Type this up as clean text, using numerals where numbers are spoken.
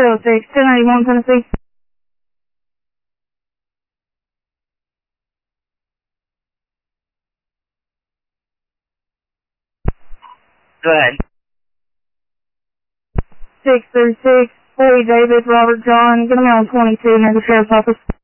606, 1091 Tennessee. Go ahead. 636, Boy David, Robert John, get him on 22 near the sheriff's office.